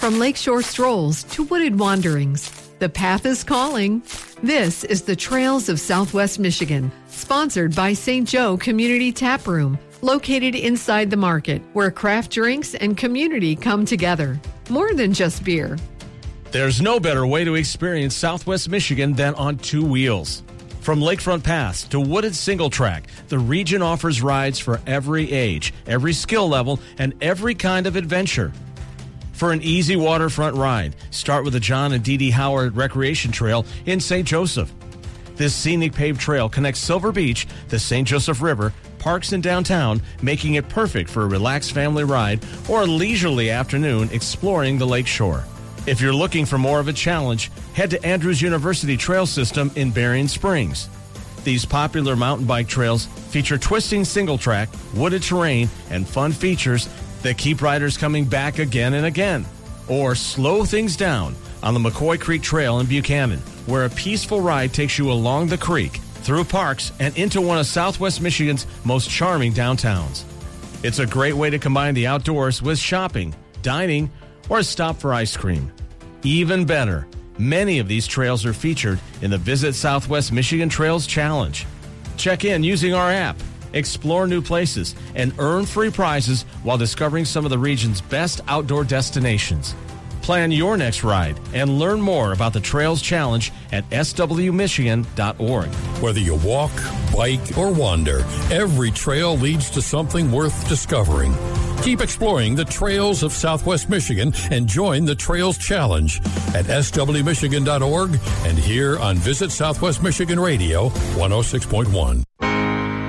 From lakeshore strolls to wooded wanderings, the path is calling. This is the Trails of Southwest Michigan, sponsored by St. Joe Community Tap Room, located inside the market, where craft drinks and community come together. More than just beer. There's no better way to experience Southwest Michigan than on two wheels. From lakefront paths to wooded single track, the region offers rides for every age, every skill level, and every kind of adventure. For an easy waterfront ride, start with the John and Dee Dee Howard Recreation Trail in St. Joseph. This scenic paved trail connects Silver Beach, the St. Joseph River, parks in downtown, making it perfect for a relaxed family ride or a leisurely afternoon exploring the lake shore. If you're looking for more of a challenge, head to Andrews University Trail System in Berrien Springs. These popular mountain bike trails feature twisting single track, wooded terrain, and fun features that keep riders coming back again and again. Or slow things down on the McCoy Creek Trail in Buchanan, where a peaceful ride takes you along the creek, through parks, and into one of Southwest Michigan's most charming downtowns. It's a great way to combine the outdoors with shopping, dining, or a stop for ice cream. Even better, many of these trails are featured in the Visit Southwest Michigan Trails Challenge. Check in using our app, explore new places, and earn free prizes while discovering some of the region's best outdoor destinations. Plan your next ride and learn more about the Trails Challenge at swmichigan.org. Whether you walk, bike, or wander, every trail leads to something worth discovering. Keep exploring the trails of Southwest Michigan and join the Trails Challenge at swmichigan.org and here on Visit Southwest Michigan Radio 106.1.